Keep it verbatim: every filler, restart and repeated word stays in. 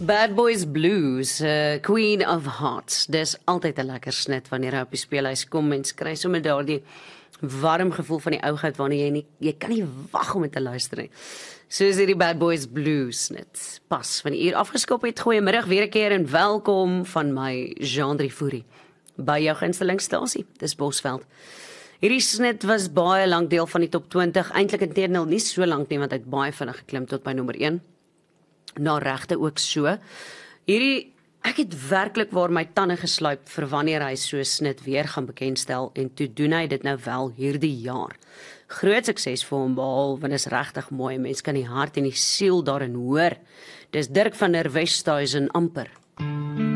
Bad Boys Blues, uh, Queen of Hearts. Dis altyd 'n lekker snit wanneer hy op die speelhuis kom. Mens kry sommer daardie warm gevoel van die oudheid wanneer jy nie, jy kan nie wag om dit te luister nie. So is hierdie Bad Boys Blues snit. Pas van die uur afgeskop het, goeiemiddag weer 'n keer en welkom van my Jean Driefoerie by jou gunstelingstasie. Dis Bosveld. Hierdie snit was baie lank deel van die top twintig, eintlik inteendeel nie so lank nie want hy het baie vinnig geklim tot by nommer een. Na regte ook so. Hierdie, ek het werklik waar my tande gesluip vir wanneer hy so snit weer gaan bekendstel en toe doen hy dit nou wel hierdie jaar. Groot sukses vir hom behaal, want is regtig mooi, mens kan die hart en die siel daarin hoor. Dis Dirk van der Westhuizen amper.